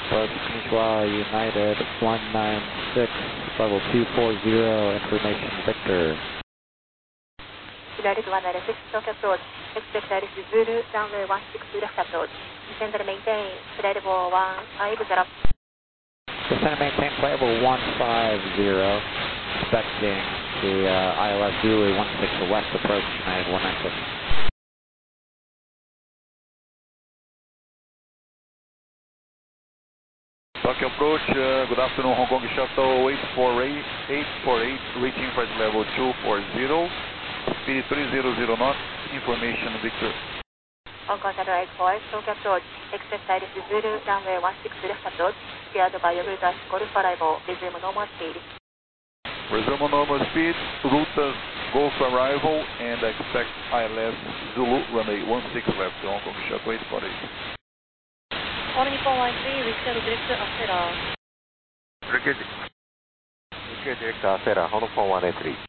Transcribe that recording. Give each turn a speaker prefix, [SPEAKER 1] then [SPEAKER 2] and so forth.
[SPEAKER 1] Approach Konnichiwa United 196, level 240, information Victor.
[SPEAKER 2] United 196, Tokyo approach. Expect Alice Zulu, runway 16 left approach. Descend and maintain, flight level 150.
[SPEAKER 1] Descend and maintain flight level 150, expecting the ILS Zulu 16 west approach, United 196.
[SPEAKER 3] Tokyo approach, good afternoon, Hong Kong Shuttle 848, reaching flight level 240, speed 300 knots, information Victor.
[SPEAKER 2] Hong Kong Shuttle 848, Tokyo approach, expect Alice Zulu, runway 16 left approach, cleared by your route golf arrival, resume normal speed.
[SPEAKER 3] Resume normal speed, route golf arrival, and expect ILS Zulu, runway 16 left, Hong Kong Shuttle 848.
[SPEAKER 2] All Nippon 13, reschedule direct Acera.
[SPEAKER 4] Direct Acera, Hong Kong 183.